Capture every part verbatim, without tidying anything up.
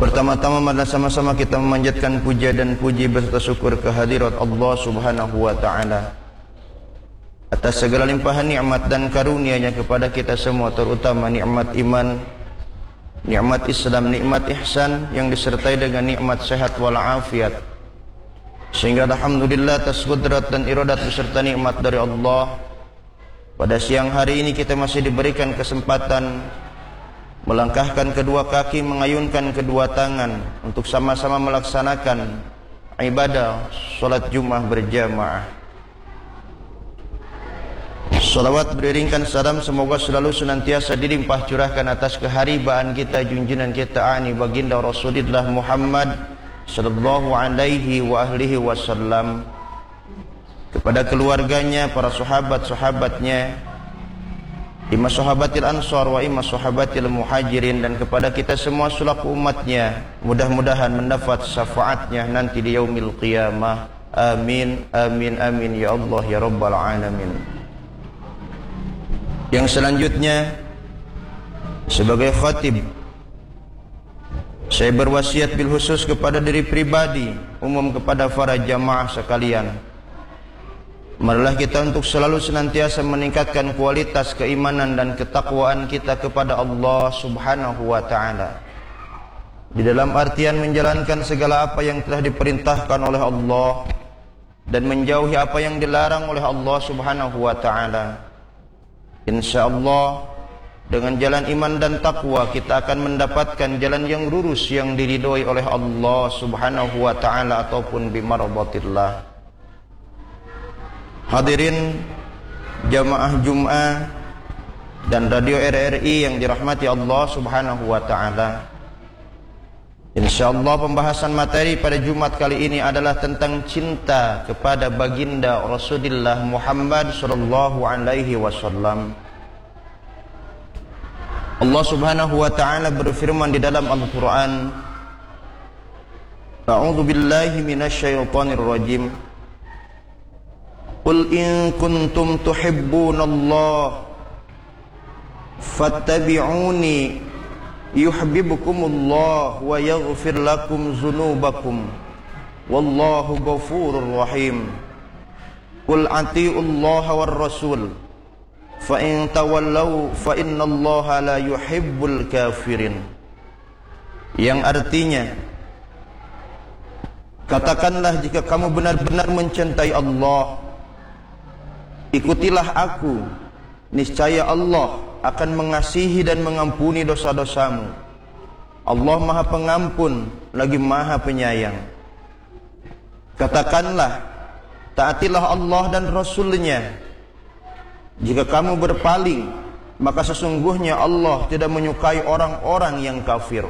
Pertama-tama marilah sama-sama kita memanjatkan puja dan puji beserta syukur kehadirat Allah Subhanahu wa taala atas segala limpahan nikmat dan karunia-Nya kepada kita semua, terutama nikmat iman, nikmat Islam, nikmat ihsan yang disertai dengan nikmat sehat wal afiat. Sehingga alhamdulillah atas qudrat dan iradat beserta nikmat dari Allah, pada siang hari ini kita masih diberikan kesempatan melangkahkan kedua kaki, mengayunkan kedua tangan untuk sama-sama melaksanakan ibadah salat Jumat berjamaah. Salawat beriringkan salam semoga selalu senantiasa dilimpah curahkan atas keharibaan kita, junjungan kita ani baginda Rasulullah Muhammad sallallahu alaihi wa alihi wasallam, kepada keluarganya, para sahabat-sahabatnya, imma sahabatil ansar wa imma sahabatil muhajirin, dan kepada kita semua selaku umatnya, mudah-mudahan mendapat syafaatnya nanti di yaumil qiyamah. Amin, amin, amin ya Allah ya Rabbal alamin. Yang selanjutnya, sebagai khatib, saya berwasiat bil khusus kepada diri pribadi, umum kepada para jamaah sekalian, marilah kita untuk selalu senantiasa meningkatkan kualitas keimanan dan ketakwaan kita kepada Allah Subhanahu wa taala, di dalam artian menjalankan segala apa yang telah diperintahkan oleh Allah dan menjauhi apa yang dilarang oleh Allah Subhanahu wa taala. Insyaallah dengan jalan iman dan takwa kita akan mendapatkan jalan yang lurus yang diridhoi oleh Allah Subhanahu wa taala ataupun bimardatillah. Hadirin jamaah Jum'ah dan Radio R R I yang dirahmati Allah Subhanahu wa taala. Insyaallah pembahasan materi pada Jumat kali ini adalah tentang cinta kepada baginda Rasulullah Muhammad sallallahu alaihi wasallam. Allah Subhanahu wa taala berfirman di dalam Al-Qur'an, A'udzu billahi minasyaitonir rajim. Qul in kuntum tuhibbunallaha fattabi'uni yuhibbukumullah wa yaghfir lakum dzunubakum wallahu ghafurur rahim. Qul atiiullaha war rasul fa in tawallaw fa innallaha la yuhibbul kafirin. Yang artinya, katakanlah jika kamu benar-benar mencintai Allah, ikutilah aku, niscaya Allah akan mengasihi dan mengampuni dosa-dosamu. Allah Maha Pengampun lagi Maha Penyayang. Katakanlah, taatilah Allah dan Rasul-Nya. Jika kamu berpaling, maka sesungguhnya Allah tidak menyukai orang-orang yang kafir.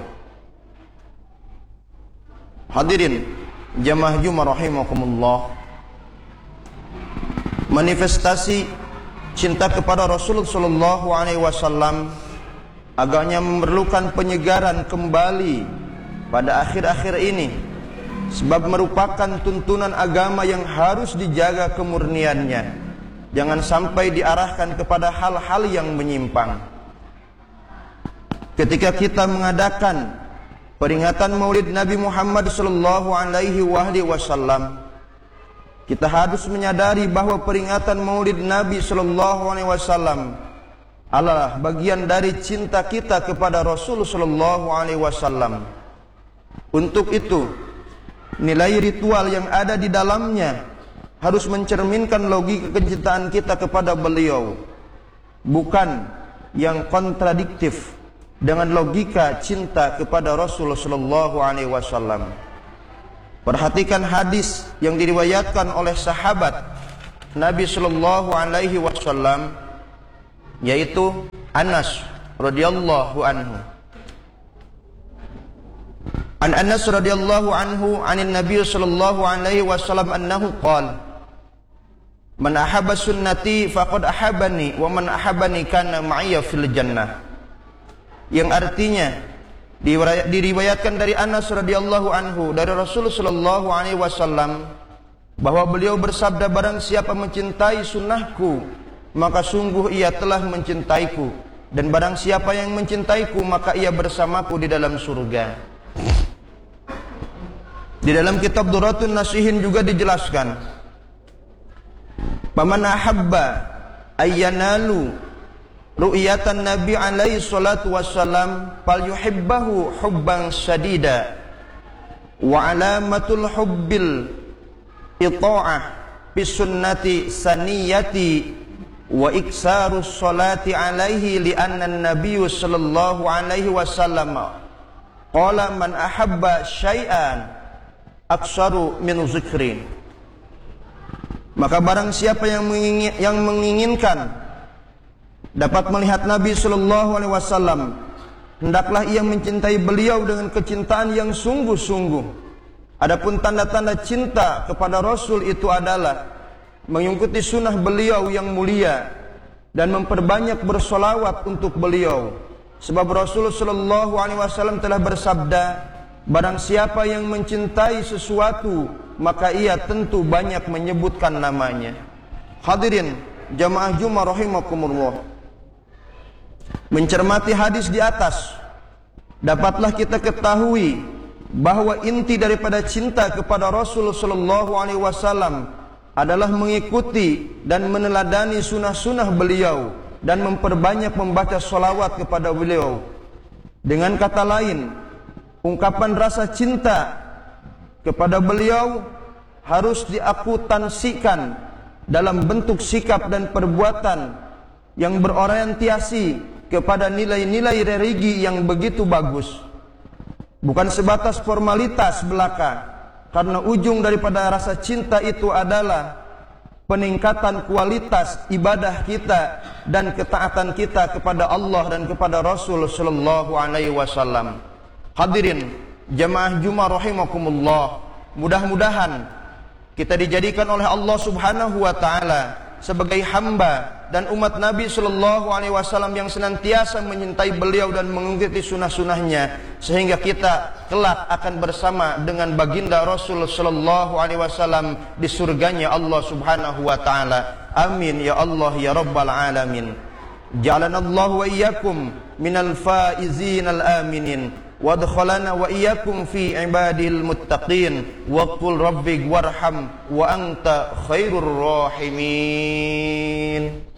Hadirin jamaah Jumat rahimakumullah, manifestasi cinta kepada Rasulullah sallallahu alaihi wasallam agaknya memerlukan penyegaran kembali pada akhir-akhir ini, sebab merupakan tuntunan agama yang harus dijaga kemurniannya, jangan sampai diarahkan kepada hal-hal yang menyimpang. Ketika kita mengadakan peringatan Maulid Nabi Muhammad sallallahu alaihi wasallam, kita harus menyadari bahwa peringatan Maulid Nabi sallallahu alaihi wasallam adalah bagian dari cinta kita kepada Rasul sallallahu alaihi wasallam. Untuk itu, nilai ritual yang ada di dalamnya harus mencerminkan logika kecintaan kita kepada beliau, bukan yang kontradiktif dengan logika cinta kepada Rasul sallallahu alaihi wasallam. Perhatikan hadis yang diriwayatkan oleh sahabat Nabi sallallahu alaihi wasallam, yaitu Anas radhiyallahu anhu. An Anas radhiyallahu anhu anin Nabi sallallahu alaihi wasallam annahu qala, Man ahabba sunnati faqad ahabani wa man ahabani kana ma'iyya fil jannah. Yang artinya diriwayatkan dari Anas radhiyallahu anhu dari Rasul sallallahu alaihi wasallam bahwa beliau bersabda, barang siapa mencintai sunnahku maka sungguh ia telah mencintaiku, dan barang siapa yang mencintaiku maka ia bersamaku di dalam surga. Di dalam kitab Duratun Nasihin juga dijelaskan, "Paman ahabba ayyanalu ru'yatan Nabi alaihi salatu wassalam falyuhibbahu hubban sadida wa alamatul hubbil ita'ah bis sunnati saniyati wa iksarus salati alaihi li'anna an-nabiy sallallahu alaihi wasallam qala man ahabba syai'an aksaru min zikrin." Maka barang siapa yang mengingin, yang menginginkan dapat melihat Nabi sallallahu alaihi wasallam, hendaklah ia mencintai beliau dengan kecintaan yang sungguh-sungguh. Adapun tanda-tanda cinta kepada Rasul itu adalah mengikuti sunnah beliau yang mulia dan memperbanyak bersolawat untuk beliau. Sebab Rasul sallallahu alaihi wasallam telah bersabda, barang siapa yang mencintai sesuatu, maka ia tentu banyak menyebutkan namanya. Hadirin jamaah Jumat rahimakumullah, mencermati hadis di atas, dapatlah kita ketahui bahwa inti daripada cinta kepada Rasul sallallahu alaihi wasallam adalah mengikuti dan meneladani sunnah-sunnah beliau dan memperbanyak membaca sholawat kepada beliau. Dengan kata lain, ungkapan rasa cinta kepada beliau harus diakuntansikan dalam bentuk sikap dan perbuatan yang berorientasi kepada nilai-nilai religi yang begitu bagus, bukan sebatas formalitas belaka, karena ujung daripada rasa cinta itu adalah peningkatan kualitas ibadah kita dan ketaatan kita kepada Allah dan kepada Rasul sallallahu alaihi wasallam. Hadirin jamaah Jumat rahimakumullah, mudah-mudahan kita dijadikan oleh Allah Subhanahu wa taala sebagai hamba dan umat Nabi sallallahu alaihi wasallam yang senantiasa menyintai beliau dan mengikuti sunnah-sunnahnya, sehingga kita kelak akan bersama dengan baginda Rasul sallallahu alaihi wasallam di surganya Allah Subhanahu wa taala. Amin ya Allah ya rabbal alamin. Ja'alanallahu wa iyyakum minal faizin al aminin wa adkhalana wa iyyakum fi ibadil muttaqin wa qul rabbik warham wa anta khairur rahimin.